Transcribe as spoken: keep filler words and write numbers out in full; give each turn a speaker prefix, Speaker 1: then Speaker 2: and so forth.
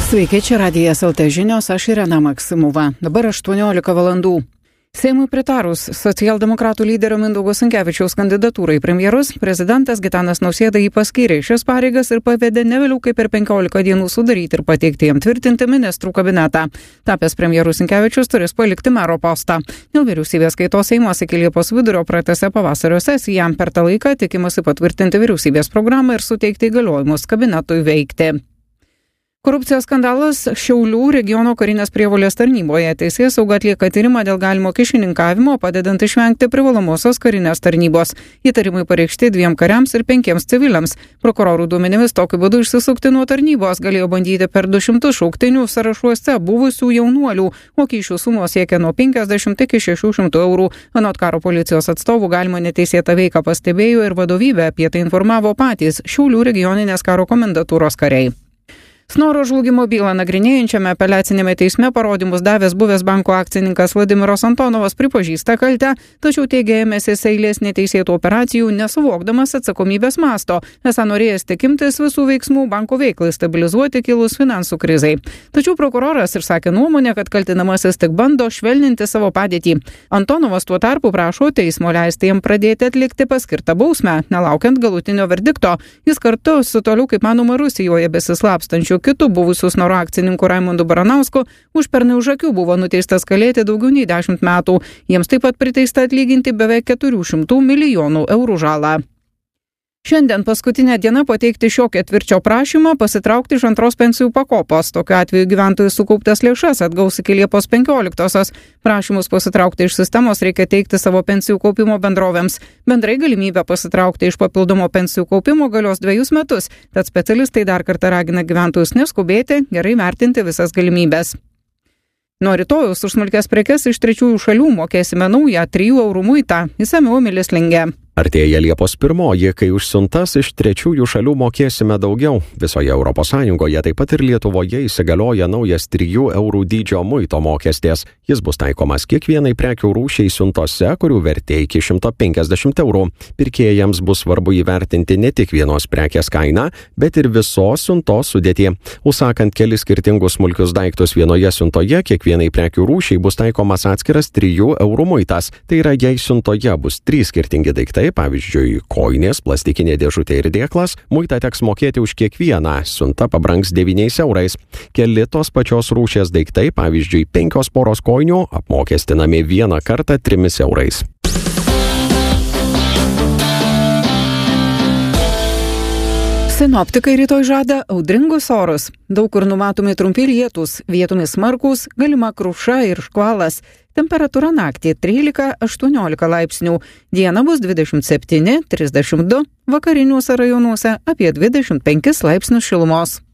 Speaker 1: Sveiki, čia Radijas L T žinios, aš Irena Maksimova. Dabar aštuoniolika valandų. Seimui pritarus socialdemokratų lyderio Mindaugo Sinkevičiaus kandidatūrai į premjerus, prezidentas Gitanas Nausėda jį paskyrė šias pareigas ir pavedė ne vėliau kaip per penkiolika dienų sudaryti ir pateikti jam tvirtinti ministrų kabinetą. Tapęs premjeru Sinkevičius turės palikti mero postą. Dėl vyriausybės kaitos Seimas iki Liepos vidurio pratęsė pavasario sesiją. Per tą laiką tikimasi patvirtinti vyriausybės programą ir suteikti įgaliojimus kabinetui veikti. Korupcijos skandalas Šiaulių regiono karinės prievolės tarnyboje. Teisėsauga atlieka tyrimą dėl galimo kyšininkavimo, padedant išvengti privalomosios karinės tarnybos. Įtarimai pareikšti dviem kariams ir penkiems civiliams. Prokurorų duomenimis tokiu būdu išsisukti nuo tarnybos galėjo bandyti per du šimtus šauktinių sąrašuose buvusių jaunuolių, o kyšių sumos siekia nuo penkiasdešimt iki šešių šimtų eurų. Anot karo policijos atstovų galima neteisėtą veiką pastebėjo ir vadovybė, apie tai informavo patys Šiaulių regioninės karo komendatūros kariai. Snoro žlugimo bylą nagrinėjančiame apeliacinėme teisme parodymus davęs buvęs banko akcininkas Vladimiras Antonovas pripažįsta kaltę, tačiau teigia ėmęsis eilės neteisėtų operacijų, nesuvokdamas atsakomybės masto, esą norėjęs tik imtis visų veiksmų banko veiklai stabilizuoti kilus finansų krizai. Tačiau prokuroras išsakė nuomonę, kad kaltinamasis tik bando švelninti savo padėtį. Antonovas tuo tarpu prašo teismo leisti jam pradėti atlikti paskirtą bausmę, nelaukiant galutinio verdikto. Jis kartu su toliau kaip manoma Rusijoje besislapstančiu kitų buvusių Snoro akcininkų Raimondu Baranausku už pernai už akių buvo nuteistas kalėti daugiau nei dešimt metų. Jiems taip pat priteista atlyginti beveik keturių šimtų milijonų eurų žalą. Šiandien paskutinė diena pateikti šio ketvirčio prašymą pasitraukti iš antros pensijų pakopos. Tokiu atveju gyventojų sukauptas lėšas atgaus iki Liepos penkioliktosios. Prašymus pasitraukti iš sistemos reikia teikti savo pensijų kaupimo bendrovėms. Bendrai galimybę pasitraukti iš papildomo pensijų kaupimo galios dviejus metus, tad specialistai dar kartą ragina gyventojus neskubėti, gerai vertinti visas galimybes. Nuo rytojaus už smulkias prekes iš trečiųjų šalių mokėsime naują trijų eurų muitą. Išsamiau Emilis Lingė.
Speaker 2: Artėja Liepos pirmoji, kai už siuntas iš trečiųjų šalių mokėsime daugiau. Visoje Europos Sąjungoje, taip pat ir Lietuvoje įsigalioja naujas trijų eurų dydžio muito mokestis. Jis bus taikomas kiekvienai prekių rūšiai siuntose, kurių vertė iki šimto penkiasdešimt eurų. Pirkėjams bus svarbu įvertinti ne tik vienos prekės kainą, bet ir visos siuntos sudėtį. Užsakant kelis skirtingus smulkius daiktus vienoje siuntoje, kiekvienai prekių rūšiai bus taikomas atskiras trijų eurų muitas. Tai yra, jei siuntoje bus trys skirtingi daiktai, pavyzdžiui, kojinės, plastikinė dėžutė ir dėklas, muitą teks mokėti už kiekvieną, siunta pabrangs devyniais eurais. Keli tos pačios rūšies daiktai, pavyzdžiui, penkios poros kojinių, apmokestinami vieną kartą trimis eurais.
Speaker 1: Sinoptikai rytoj žada audringus orus. Daug kur numatomi trumpi lietūs, vietomis smarkūs, galima kruša ir škvalas. Temperatūra naktį trylika aštuoniolika laipsnių. Dieną bus dvidešimt septyni trisdešimt du, vakariniuose rajonuose apie dvidešimt penkis laipsnius šilumos.